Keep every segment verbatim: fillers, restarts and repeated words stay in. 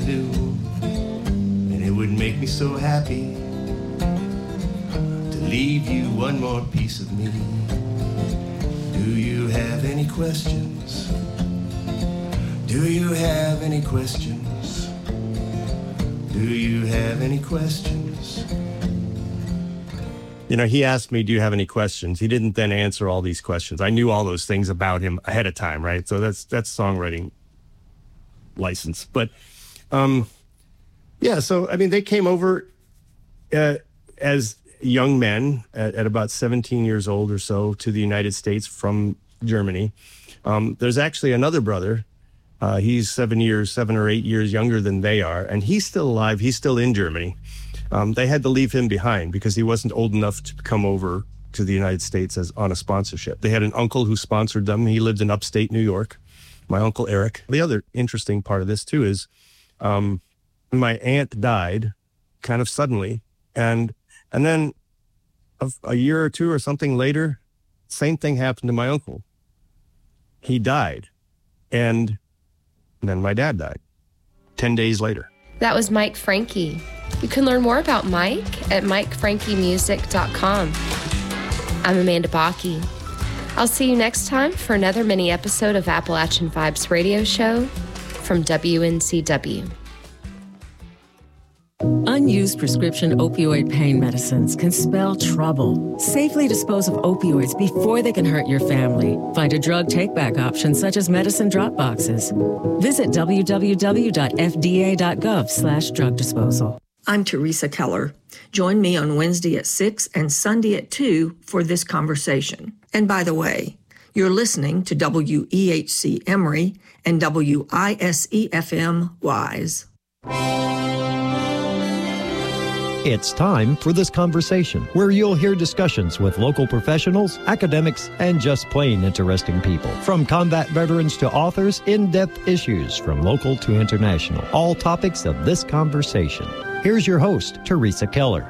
do, and it would make me so happy to leave you one more piece of me. Do you have any questions? Do you have any questions? Do you have any questions? You know, he asked me, do you have any questions? He didn't then answer all these questions. I knew all those things about him ahead of time, right? So that's that's songwriting license. But, um, yeah, so, I mean, they came over uh, as young men at, at about seventeen years old or so to the United States from Germany. Um, there's actually another brother. Uh, he's seven years, seven or eight years younger than they are, and he's still alive. He's still in Germany. Um, they had to leave him behind because he wasn't old enough to come over to the United States as on a sponsorship. They had an uncle who sponsored them. He lived in upstate New York, my Uncle Eric. The other interesting part of this, too, is um, my aunt died kind of suddenly, and and then a, a year or two or something later, same thing happened to my uncle. He died, and then my dad died ten days later. That was Mike Franke. You can learn more about Mike at mike franke music dot com. I'm Amanda Bakke. I'll see you next time for another mini episode of Appalachian Vibes Radio Show from W N C W. Unused prescription opioid pain medicines can spell trouble. Safely dispose of opioids before they can hurt your family. Find a drug take-back option such as medicine drop boxes. Visit w w w dot f d a dot gov slash drug disposal. I'm Teresa Keller. Join me on Wednesday at six and Sunday at two for this conversation. And by the way, you're listening to W E H C Emory and W I S E F M Wise. It's time for This Conversation, where you'll hear discussions with local professionals, academics, and just plain interesting people. From combat veterans to authors, in-depth issues from local to international. All topics of this conversation. Here's your host, Teresa Keller.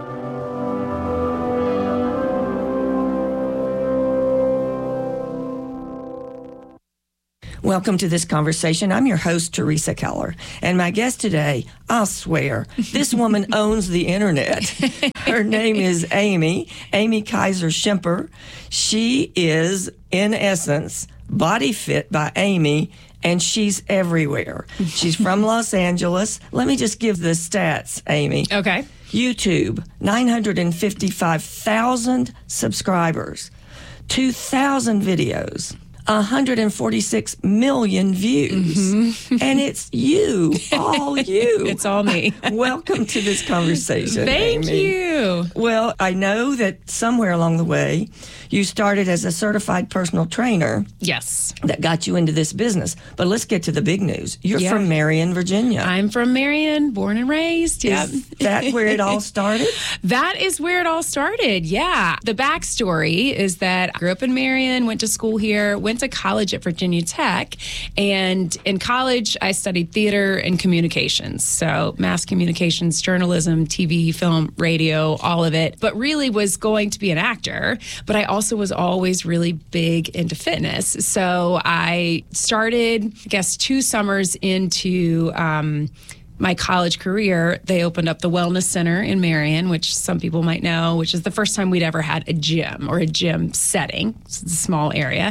Welcome to This Conversation. I'm your host, Teresa Keller. And my guest today, I'll swear, this woman owns the internet. Her name is Amy, Amy Kaiser Schimper. She is, in essence, Body Fit by Amy, and she's everywhere. She's from Los Angeles. Let me just give the stats, Amy. Okay. YouTube, nine hundred fifty-five thousand subscribers, two thousand videos, one hundred forty-six million views. Mm-hmm. And it's you, all you. It's all me. Welcome to This Conversation, Thank Amy. you. Well, I know that somewhere along the way, you started as a certified personal trainer. Yes. That got you into this business. But let's get to the big news. You're yeah. from Marion, Virginia. I'm from Marion, born and raised. Yep. Is that where it all started? That is where it all started, yeah. The backstory is that I grew up in Marion, went to school here, went to college at Virginia Tech, and in college I studied theater and communications, so mass communications, journalism, T V, film, radio, all of it, but really was going to be an actor, but I also was always really big into fitness. So I started, I guess, two summers into um, my college career, they opened up the Wellness Center in Marion, which some people might know, which is the first time we'd ever had a gym or a gym setting. It's a small area.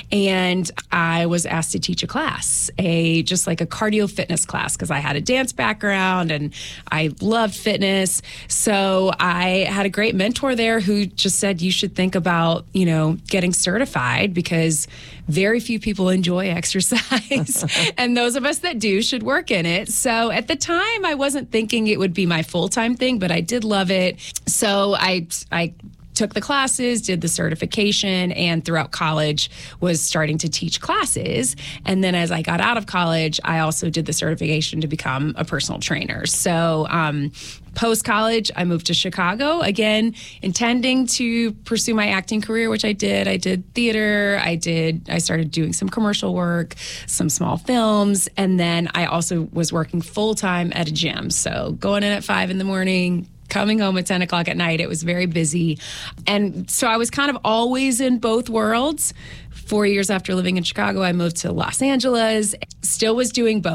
And I was asked to teach a class, a just like a cardio fitness class, because I had a dance background and I loved fitness. So I had a great mentor there who just said, you should think about, you know, getting certified, because very few people enjoy exercise. And those of us that do should work in it. So at the time, I wasn't thinking it would be my full-time thing, but I did love it. So I, I took the classes, did the certification, and throughout college was starting to teach classes. And then as I got out of college, I also did the certification to become a personal trainer. So um, post-college, I moved to Chicago, again, intending to pursue my acting career, which I did. I did theater. I did. I started doing some commercial work, some small films, and then I also was working full-time at a gym. So going in at five in the morning, coming home at ten o'clock at night. It was very busy. And so I was kind of always in both worlds. Four years after living in Chicago, I moved to Los Angeles. Still was doing both.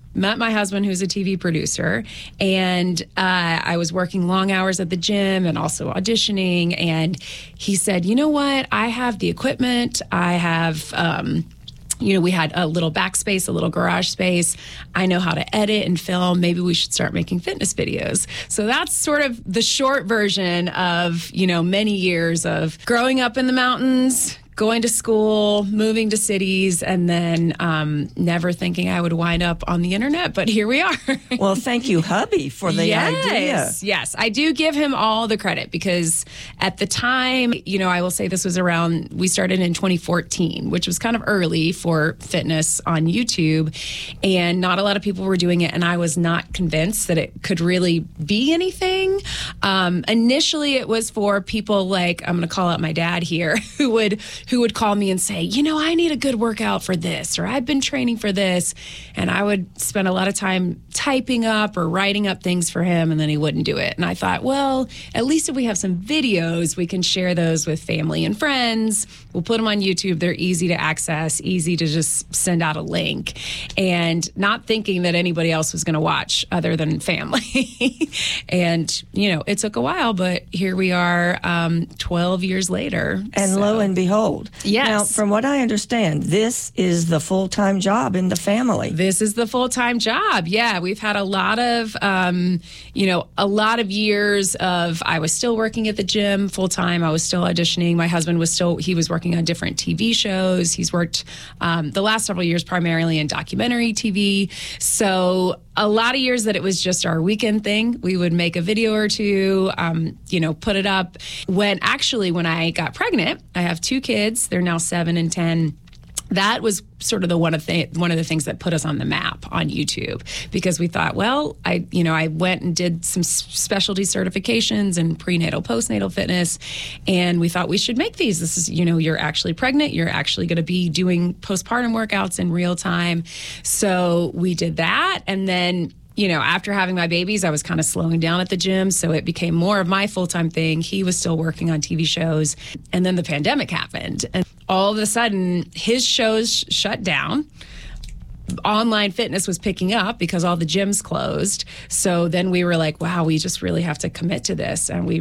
met my husband, who's a T V producer, and uh, I was working long hours at the gym and also auditioning. And he said, you know what? I have the equipment. I have... Um, You know, we had a little backspace, a little garage space. I know how to edit and film. Maybe we should start making fitness videos. So that's sort of the short version of, you know, many years of growing up in the mountains, going to school, moving to cities, and then um, never thinking I would wind up on the internet. But here we are. Well, thank you, hubby, for the yes, idea. Yes, I do give him all the credit because at the time, you know, I will say this was around, we started in twenty fourteen, which was kind of early for fitness on YouTube. And not a lot of people were doing it. And I was not convinced that it could really be anything. Um, initially, it was for people like, I'm going to call out my dad here, who would who would call me and say, you know, I need a good workout for this, or I've been training for this. And I would spend a lot of time typing up or writing up things for him, and then he wouldn't do it. And I thought, well, at least if we have some videos, we can share those with family and friends. We'll put them on YouTube. They're easy to access, easy to just send out a link, and not thinking that anybody else was going to watch other than family. And, you know, it took a while, but here we are um, twelve years later. And so. lo and behold. Yes. Now, from what I understand, this is the full-time job in the family. This is the full-time job. Yeah, we've had a lot of, um, you know, a lot of years of, I was still working at the gym full-time. I was still auditioning. My husband was still, he was working on different T V shows. He's worked um, the last several years primarily in documentary T V. So a lot of years that it was just our weekend thing. We would make a video or two, um, you know, put it up. When actually, when I got pregnant, I have two kids. They're now seven and ten. That was sort of the one of the one of the things that put us on the map on YouTube, because we thought, well, I you know I went and did some specialty certifications in prenatal, postnatal fitness, and we thought we should make these. This is, you know, you're actually pregnant, you're actually going to be doing postpartum workouts in real time. So we did that, and then, you know, after having my babies, I was kind of slowing down at the gym, so it became more of my full-time thing. He was still working on T V shows, and then the pandemic happened, and all of a sudden, his shows sh- shut down. Online fitness was picking up because all the gyms closed. So then we were like, wow, we just really have to commit to this, and we